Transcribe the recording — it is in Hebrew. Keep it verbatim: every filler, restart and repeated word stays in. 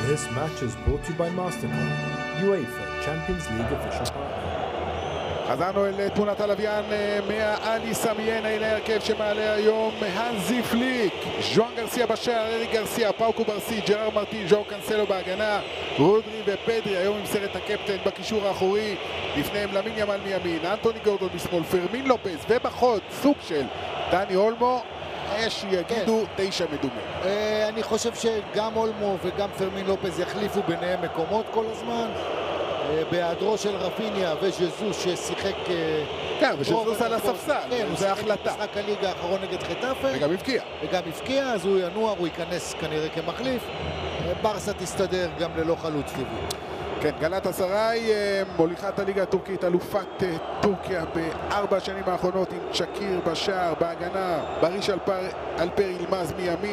This match is brought to you by MasterCard, UEFA Champions League official partner. חזרנו אל תמונת הלוויין מהאלי סמיינה, אל ההרכב שמעלה היום הנזי פליק, ז'ואן גרסיה בשער, אריק גרסיה, פאו קוברסי, ג'רר מרטין, ז'ואו קנסלו בהגנה, רודרי ופדרי היום עם סרט הקפטן בקישור האחורי, לפניהם למין ימל מימין, אנטוני גורדון בשמאל, פרמין לופז ובחוד סוג של דני אולמו, יש שיגידו תשע מדומה. אני חושב שגם אולמו וגם פרמין לופז יחליפו ביניהם מקומות כל הזמן, בהיעדרו של רפיניה וז'זוס ששיחק כן, וז'זוס על הספסל, זה החלטה. הוא משחק הליגה האחרון נגד חטאפה וגם הבקיע וגם הבקיע, אז הוא ינוע, הוא ייכנס כנראה כמחליף. ברסה תסתדר גם ללא חלוץ טבעי. כן, גלאטסראי מוליכת הליגה הטורקית, אלופת טורקיה בארבע השנים האחרונות, עם צ'קיר בשער, בהגנה בריש אלפר ילמז מימין,